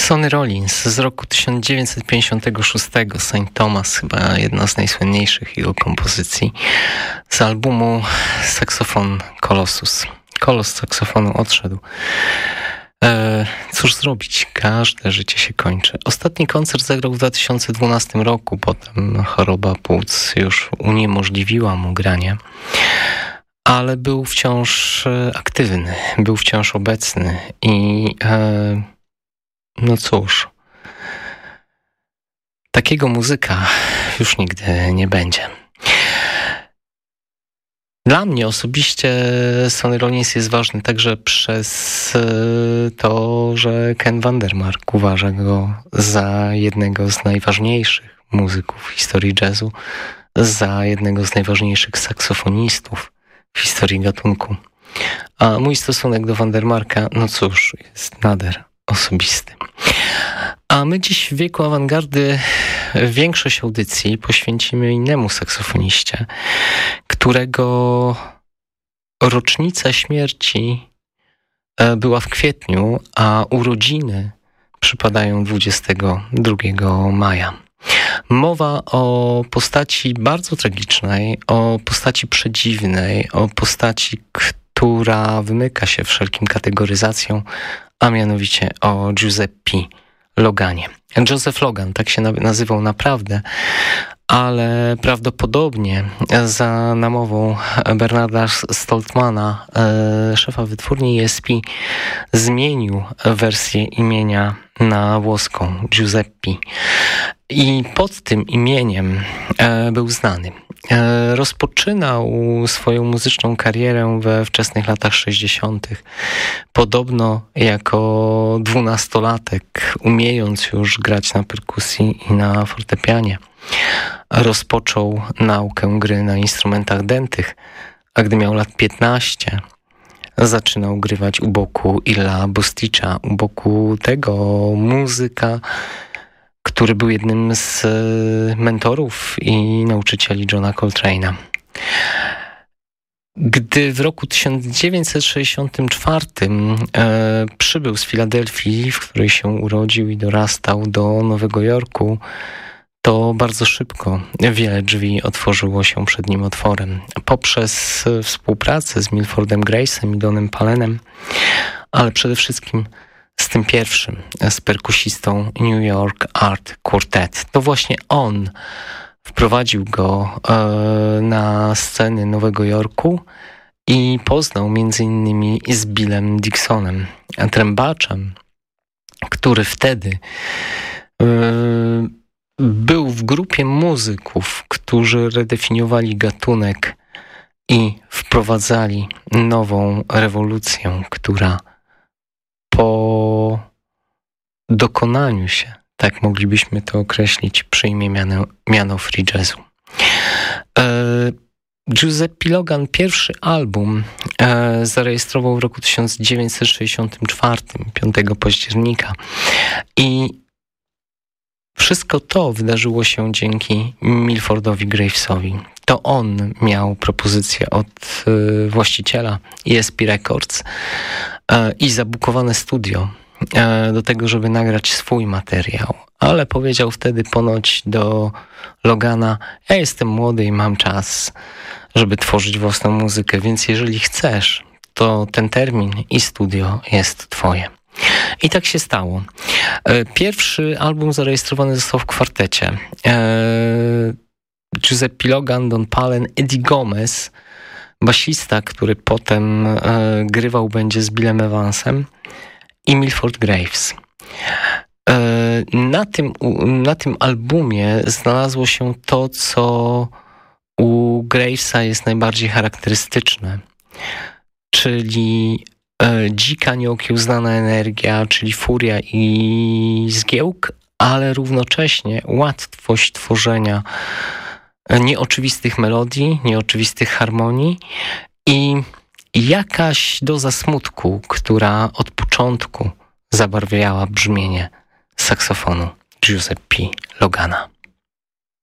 Sonny Rollins z roku 1956, St. Thomas, chyba jedna z najsłynniejszych jego kompozycji, z albumu Saxophone Colossus. Kolos saksofonu odszedł. Cóż zrobić? Każde życie się kończy. Ostatni koncert zagrał w 2012 roku, potem choroba płuc już uniemożliwiła mu granie, ale był wciąż aktywny, był wciąż obecny i no cóż, takiego muzyka już nigdy nie będzie. Dla mnie osobiście Sonny Rollins jest ważny także przez to, że Ken Vandermark uważa go za jednego z najważniejszych muzyków w historii jazzu, za jednego z najważniejszych saksofonistów w historii gatunku. A mój stosunek do Vandermarka, no cóż, jest nader osobisty. A my dziś w wieku awangardy większość audycji poświęcimy innemu saksofoniście, którego rocznica śmierci była w kwietniu, a urodziny przypadają 22 maja. Mowa o postaci bardzo tragicznej, o postaci przedziwnej, o postaci, która wymyka się wszelkim kategoryzacjom, a mianowicie o Giuseppe Loganie. Joseph Logan, tak się nazywał naprawdę, ale prawdopodobnie za namową Bernarda Stoltmana, szefa wytwórni ESP, zmienił wersję imienia na włoską Giuseppe i pod tym imieniem był znany. Rozpoczynał swoją muzyczną karierę we wczesnych latach 60. Podobno jako 12-latek, umiejąc już grać na perkusji i na fortepianie. Rozpoczął naukę gry na instrumentach dętych, a gdy miał lat 15, zaczynał grywać u boku Illa Bosticza, u boku tego muzyka, który był jednym z mentorów i nauczycieli Johna Coltrane'a. Gdy w roku 1964 przybył z Filadelfii, w której się urodził i dorastał, do Nowego Jorku, to bardzo szybko wiele drzwi otworzyło się przed nim otworem. Poprzez współpracę z Milfordem Grace'em i Donem Palenem, ale przede wszystkim z tym pierwszym, z perkusistą New York Art Quartet. To właśnie on wprowadził go na sceny Nowego Jorku i poznał między innymi z Billem Dixonem, trębaczem, który wtedy był w grupie muzyków, którzy redefiniowali gatunek i wprowadzali nową rewolucję, która po dokonaniu się, tak moglibyśmy to określić, przyjmie miano free jazzu. Giuseppe Logan pierwszy album zarejestrował w roku 1964, 5 października, i wszystko to wydarzyło się dzięki Milfordowi Gravesowi. To on miał propozycję od właściciela ESP Records i zabukowane studio do tego, żeby nagrać swój materiał. Ale powiedział wtedy ponoć do Logana: ja jestem młody i mam czas, żeby tworzyć własną muzykę, więc jeżeli chcesz, to ten termin i studio jest twoje. I tak się stało. Pierwszy album zarejestrowany został w kwartecie. Giuseppe Logan, Don Palen, Eddie Gomez, basista, który potem grywał będzie z Billem Evansem, i Milford Graves. Na tym albumie znalazło się to, co u Gravesa jest najbardziej charakterystyczne, czyli dzika, nieokiełznana energia, czyli furia i zgiełk, ale równocześnie łatwość tworzenia nieoczywistych melodii, nieoczywistych harmonii i jakaś doza smutku, która od początku zabarwiała brzmienie saksofonu Giuseppe Logana.